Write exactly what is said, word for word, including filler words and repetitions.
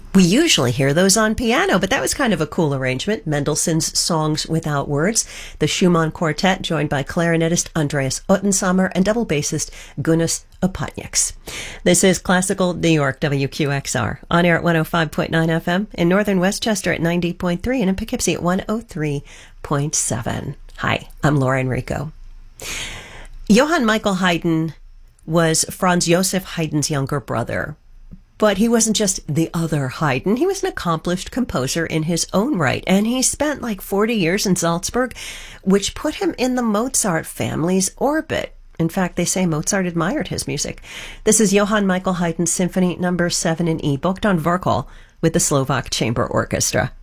We usually hear those on piano, but that was kind of a cool arrangement. Mendelssohn's Songs Without Words. The Schumann Quartet, joined by clarinetist Andreas Ottensamer and double bassist Gunas Opatnieks. This is Classical New York, W Q X R. On air at one oh five point nine F M, in northern Westchester at ninety point three, and in Poughkeepsie at one oh three point seven. Hi, I'm Laura Enrico. Johann Michael Haydn was Franz Joseph Haydn's younger brother. But he wasn't just the other Haydn. He was an accomplished composer in his own right. And he spent like forty years in Salzburg, which put him in the Mozart family's orbit. In fact, they say Mozart admired his music. This is Johann Michael Haydn's Symphony Number seven in E, booked on Vorkal with the Slovak Chamber Orchestra.